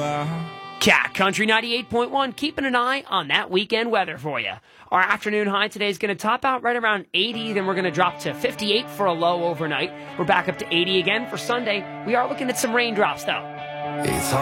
Cat Country 98.1, keeping an eye on that weekend weather for you. Our afternoon high today is going to top out right around 80, then we're going to drop to 58 for a low overnight. We're back up to 80 again for Sunday. We are looking at some raindrops, though. It's